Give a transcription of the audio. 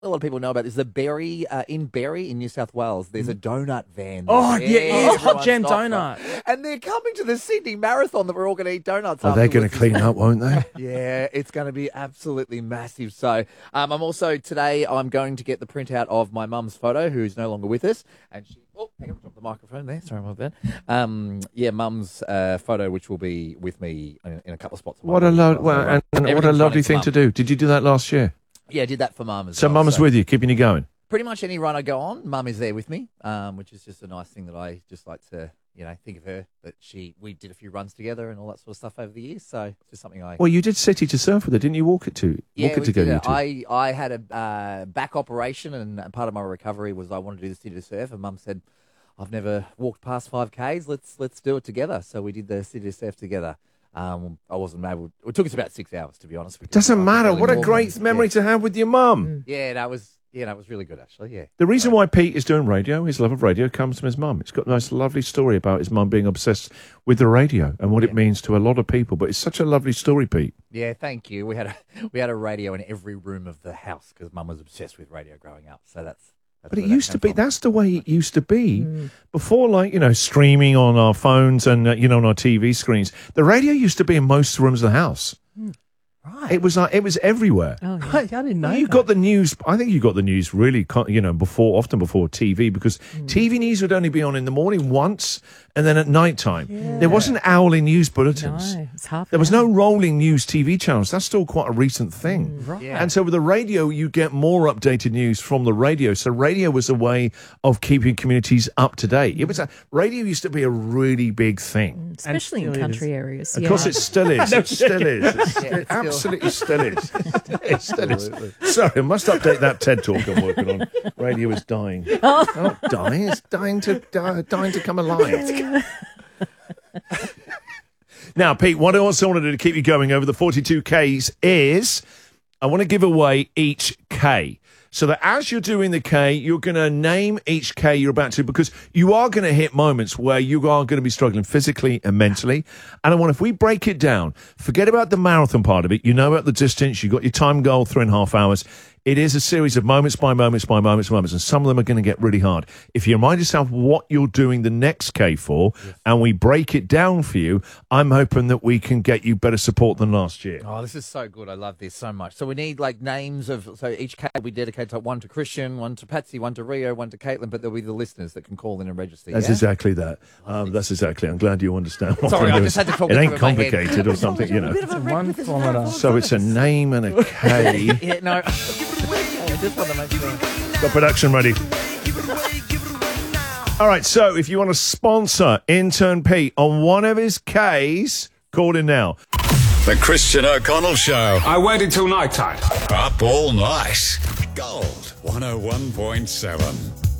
a lot of people know about this. The Berry in Berry in New South Wales, there's a donut van. Oh, yeah, Hot everyone Jam stops Donut. up. And they're coming to the Sydney Marathon that we're all going to eat donuts. Oh, they're going to afterwards. clean up, won't they? Yeah, it's going to be absolutely massive. So I'm also, today, I'm going to get the printout of my mum's photo, who's no longer with us. And she, hang on, drop the microphone there. Sorry about that. Mum's photo, which will be with me in a couple of spots. What a lovely thing to do. Did you do that last year? Yeah, I did that for Mum as So well. Mum's with you, keeping you going? Pretty much any run I go on, Mum is there with me, which is just a nice thing that I just like to, think of her, that we did a few runs together and all that sort of stuff over the years. So it's just something I... Well, you did City to Surf with her, didn't you? Walk it together. You two. I had a back operation, and part of my recovery was I wanted to do the City to Surf, and Mum said, I've never walked past 5Ks, let's do it together. So we did the City to Surf together. I wasn't able... It took us about 6 hours, to be honest with you. Doesn't matter. What a great memory to have with your mum. Yeah, that was really good, actually, yeah. The reason why Pete is doing radio, his love of radio, comes from his mum. It's got a nice, lovely story about his mum being obsessed with the radio and what it means to a lot of people. But it's such a lovely story, Pete. Yeah, thank you. We had a radio in every room of the house because Mum was obsessed with radio growing up. So that's but it used to be, that's the way it used to be before, streaming on our phones and, on our TV screens. The radio used to be in most rooms of the house. Right. It was everywhere. Oh, yeah. I didn't know. You got the news. I think you got the news really, often before TV, because TV news would only be on in the morning once and then at night time. Yeah. There wasn't hourly news bulletins. No, it's half. There was no rolling news TV channels. That's still quite a recent thing. Right. Yeah. And so with the radio, you get more updated news from the radio. So radio was a way of keeping communities up to date. Radio used to be a really big thing. Especially in country areas. Of course, it still is. It still is. It still- absolutely still is. It still is. Sorry, I must update that TED talk I'm working on. Radio is dying. Not dying. It's dying to come alive. Now, Pete, what I also want to do to keep you going over the 42 Ks is I want to give away each K. So that as you're doing the K, you're going to name each K you're about to, because you are going to hit moments where you are going to be struggling physically and mentally. And I want, if we break it down, forget about the marathon part of it. You know about the distance. You got your time goal, 3.5 hours. It is a series of moments by moments by moments by moments, and some of them are going to get really hard. If you remind yourself what you're doing the next K for, and we break it down for you, I'm hoping that we can get you better support than last year. Oh, this is so good. I love this so much. So we need names of, so each K we dedicate one to Christian, one to Patsy, one to Rio, one to Caitlin, but there'll be the listeners that can call in and register. That's exactly that. That's exactly. I'm glad you understand. What Sorry, I'm I doing. just had to talk It it ain't through in my head. complicated or something, you know. It's 1 kilometre. So it's a name and a K. Yeah, no. I just want to make sure. Got production ready. All right, so if you want to sponsor Intern Pete on one of his Ks, call in now. The Christian O'Connell Show. I waited till night time. Up all night. Gold 101.7.